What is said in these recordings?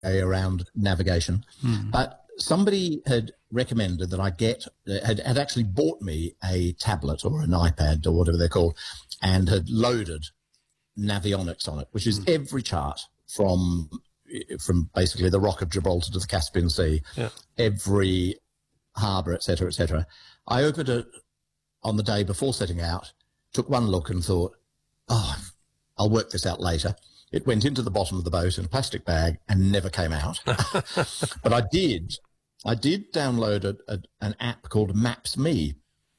around navigation. But somebody had recommended that I had actually bought me a tablet or an iPad or whatever they're called, and had loaded Navionics on it, which is every chart from basically the Rock of Gibraltar to the Caspian Sea, every harbour, etc., etc. I opened it on the day before setting out, took one look and thought, I'll work this out later. It went into the bottom of the boat in a plastic bag and never came out. But I did download an app called Maps.me.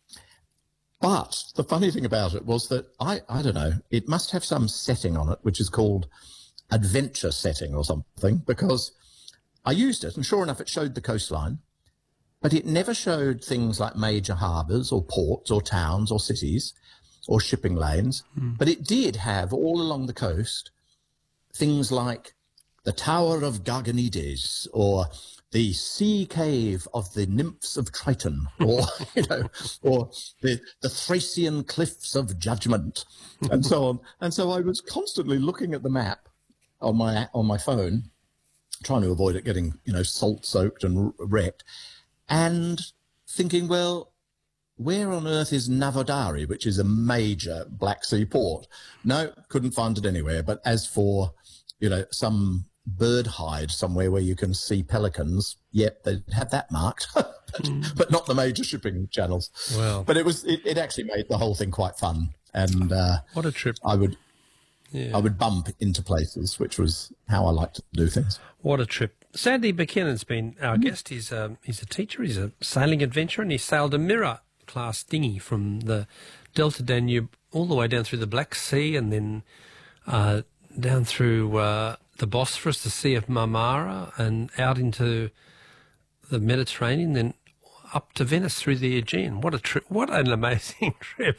But the funny thing about it was that I don't know, it must have some setting on it, which is called adventure setting or something, because I used it and sure enough, it showed the coastline, but it never showed things like major harbours or ports or towns or cities or shipping lanes. But it did have all along the coast things like the Tower of Garganides or the sea cave of the nymphs of Triton, or, or the Thracian cliffs of Judgment, and so on. And so I was constantly looking at the map on my phone, trying to avoid it getting, salt soaked and wrecked, and thinking, well, where on earth is Navodari, which is a major Black Sea port? No, couldn't find it anywhere. But as for, some bird hide somewhere where you can see pelicans, yep, they have that marked, but not the major shipping channels. Well, but it actually made the whole thing quite fun. And what a trip! I would bump into places, which was how I like to do things. What a trip! Sandy McKinnon's been our guest. He's a teacher. He's a sailing adventurer, and he sailed a Mirror class dinghy from the Delta Danube all the way down through the Black Sea, and then down through the Bosphorus, the Sea of Marmara, and out into the Mediterranean, then up to Venice through the Aegean. What a trip! What an amazing trip!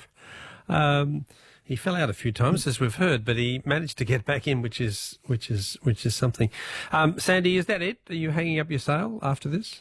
He fell out a few times, as we've heard, but he managed to get back in, which is something. Sandy, is that it? Are you hanging up your sail after this?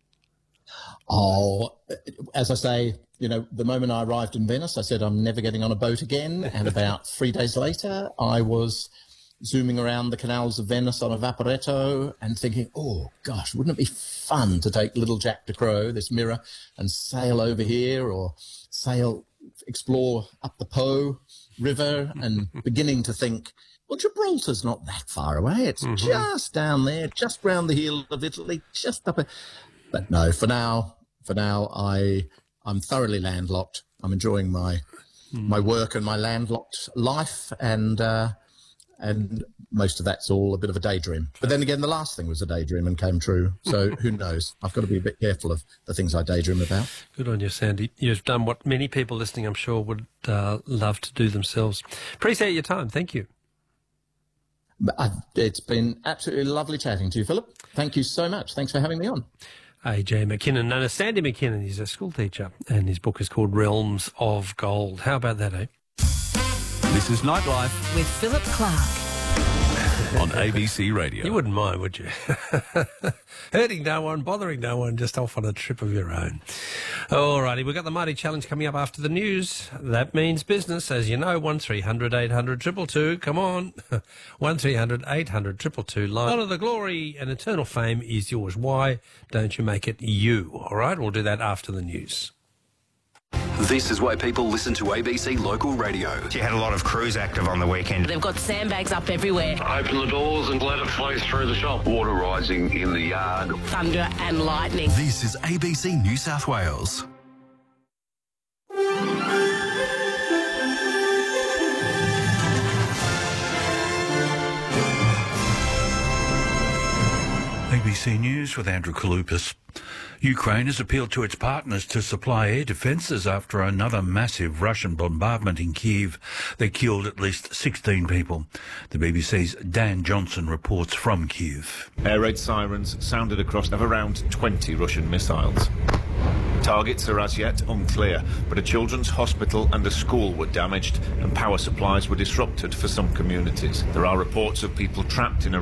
Oh, as I say, the moment I arrived in Venice, I said I'm never getting on a boat again. And about 3 days later, I was zooming around the canals of Venice on a Vaporetto and thinking, oh, gosh, wouldn't it be fun to take little Jack de Croix, this Mirror, and sail over here or explore up the Po River, and beginning to think, well, Gibraltar's not that far away. It's just down there, just round the heel of Italy, just up. But no, for now, I'm thoroughly landlocked. I'm enjoying my work and my landlocked life, and most of that's all a bit of a daydream. But then again, the last thing was a daydream and came true. So who knows? I've got to be a bit careful of the things I daydream about. Good on you, Sandy. You've done what many people listening, I'm sure, would love to do themselves. Appreciate your time. Thank you. It's been absolutely lovely chatting to you, Philip. Thank you so much. Thanks for having me on. A.J. McKinnon, known as Sandy McKinnon. He's a school teacher, and his book is called Realms of Gold. How about that, eh? This is Nightlife with Philip Clark on ABC Radio. You wouldn't mind, would you? Hurting no one, bothering no one, just off on a trip of your own. All righty, we've got the Mighty Challenge coming up after the news. That means business, as you know, 1300 800 222. Come on. 1300 800 222. Honour, the glory and eternal fame is yours. Why don't you make it you? All right, we'll do that after the news. This is why people listen to ABC Local Radio. You had a lot of crews active on the weekend. They've got sandbags up everywhere. Open the doors and let it flow through the shop. Water rising in the yard. Thunder and lightning. This is ABC New South Wales. ABC News with Andrew Kalupas. Ukraine has appealed to its partners to supply air defences after another massive Russian bombardment in Kyiv. They killed at least 16 people. The BBC's Dan Johnson reports from Kyiv. Air raid sirens sounded across of around 20 Russian missiles. Targets are as yet unclear, but a children's hospital and a school were damaged and power supplies were disrupted for some communities. There are reports of people trapped in a